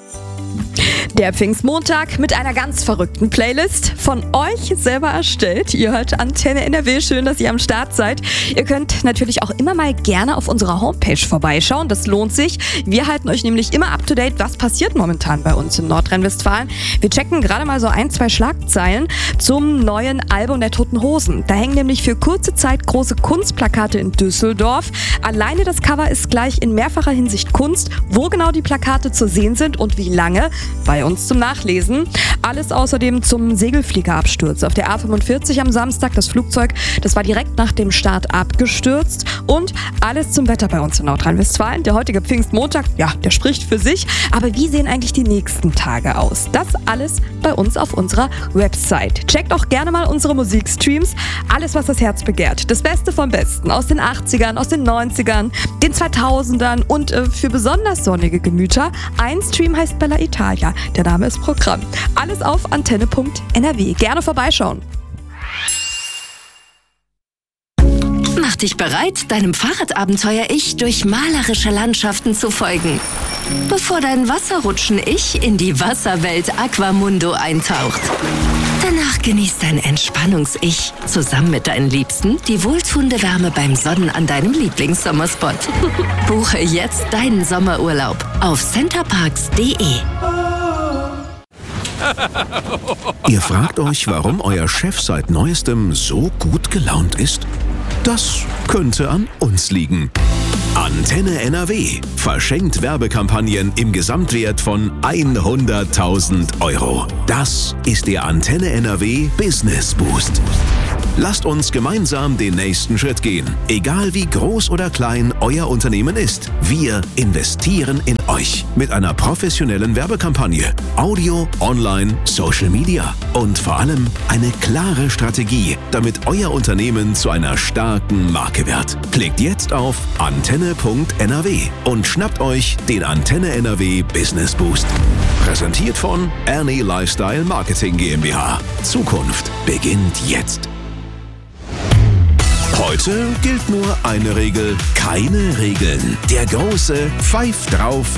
Der Pfingstmontag mit einer ganz verrückten Playlist, von euch selber erstellt. Ihr hört Antenne NRW, schön, dass ihr am Start seid. Ihr könnt natürlich auch immer mal gerne auf unserer Homepage vorbeischauen, das lohnt sich. Wir halten euch nämlich immer up to date, was passiert momentan bei uns in Nordrhein-Westfalen. Wir checken gerade mal so 1-2 Schlagzeilen zum neuen Album der Toten Hosen. Da hängen nämlich für kurze Zeit große Kunstplakate in Düsseldorf. Alleine das Cover ist gleich in mehrfacher Hinsicht Kunst. Wo genau die Plakate zu sehen sind und wie lange, bei uns zum Nachlesen. Alles außerdem zum Segelfliegerabsturz auf der A45 am Samstag. Das Flugzeug, das war direkt nach dem Start abgestürzt. Und alles zum Wetter bei uns in Nordrhein-Westfalen. Der heutige Pfingstmontag, ja, der spricht für sich. Aber wie sehen eigentlich die nächsten Tage aus? Das alles bei uns auf unserer Website. Checkt auch gerne mal unsere Musikstreams. Alles, was das Herz begehrt. Das Beste vom Besten. Aus den 80ern, aus den 90ern, den 2000ern und für besonders sonnige Gemüter. Ein Stream heißt Bella Italia. Der Name ist Programm. Alles auf antenne.nrw. Gerne vorbeischauen. Mach dich bereit, deinem Fahrradabenteuer-Ich durch malerische Landschaften zu folgen. Bevor dein Wasserrutschen-Ich in die Wasserwelt Aquamundo eintaucht. Danach genießt dein Entspannungs-Ich zusammen mit deinen Liebsten die wohltuende Wärme beim Sonnen an deinem Lieblingssommerspot. Buche jetzt deinen Sommerurlaub auf centerparks.de. Ihr fragt euch, warum euer Chef seit Neuestem so gut gelaunt ist? Das könnte an uns liegen. Antenne NRW verschenkt Werbekampagnen im Gesamtwert von 100.000 Euro. Das ist der Antenne NRW Business Boost. Lasst uns gemeinsam den nächsten Schritt gehen. Egal wie groß oder klein euer Unternehmen ist, wir investieren in euch mit einer professionellen Werbekampagne, Audio, Online, Social Media und vor allem eine klare Strategie, damit euer Unternehmen zu einer starken Marke wird. Klickt jetzt auf antenne.nrw und schnappt euch den Antenne NRW Business Boost. Präsentiert von Ernie Lifestyle Marketing GmbH. Zukunft beginnt jetzt. Heute gilt nur eine Regel, keine Regeln. Der große Pfeif drauf,